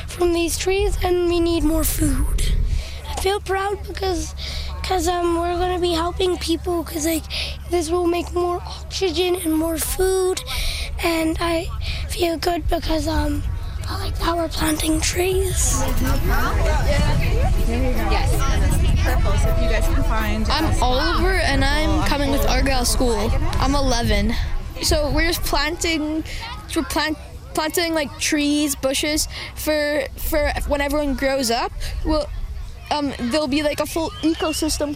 from these trees, and we need more food. I feel proud because we're going to be helping people because this will make more oxygen and more food, and I feel good because I like that we're planting trees. Yes. Purple, so if you guys can find. I'm Oliver, and I'm coming with Argyle School. I'm 11. So we're just planting like trees, bushes for when everyone grows up. There'll be like a full ecosystem